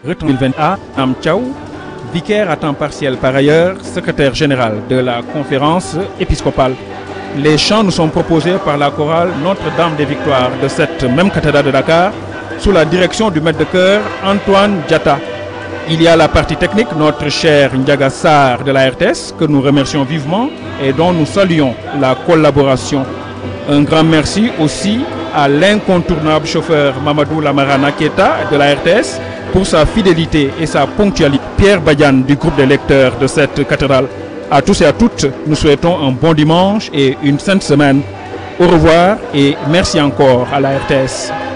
2020 à Amtchaou, vicaire à temps partiel par ailleurs, secrétaire général de la conférence épiscopale. Les chants nous sont proposés par la chorale Notre-Dame des Victoires de cette même cathédrale de Dakar, sous la direction du maître de chœur Antoine Diatta. Il y a la partie technique, notre cher Ndiaga Sarr de la RTS, que nous remercions vivement et dont nous saluons la collaboration. Un grand merci aussi à l'incontournable chauffeur Mamadou Lamarana Keta de la RTS pour sa fidélité et sa ponctualité. Pierre Badiane du groupe des lecteurs de cette cathédrale. À tous et à toutes, nous souhaitons un bon dimanche et une sainte semaine. Au revoir et merci encore à la RTS.